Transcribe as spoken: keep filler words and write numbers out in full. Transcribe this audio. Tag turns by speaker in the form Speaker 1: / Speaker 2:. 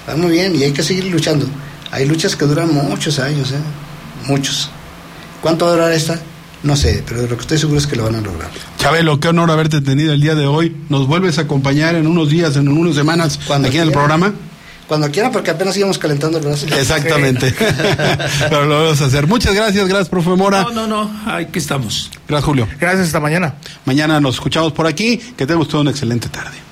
Speaker 1: van muy bien y hay que seguir luchando. Hay luchas que duran muchos años, ¿eh? Muchos. ¿Cuánto va a durar esta? No sé, pero lo que estoy seguro es que lo van a lograr.
Speaker 2: Chabelo, qué honor haberte tenido el día de hoy. ¿Nos vuelves a acompañar en unos días, en unas semanas,
Speaker 1: Cuando
Speaker 2: aquí
Speaker 1: quiera,
Speaker 2: en el programa?
Speaker 1: Cuando quiera, porque apenas íbamos calentando el brazo.
Speaker 2: Exactamente. Pero lo vamos a hacer. Muchas gracias, gracias, profe Mora.
Speaker 3: No, no, no, aquí estamos.
Speaker 2: Gracias, Julio.
Speaker 4: Gracias, hasta mañana.
Speaker 2: Mañana nos escuchamos por aquí. Que tengamos toda una excelente tarde.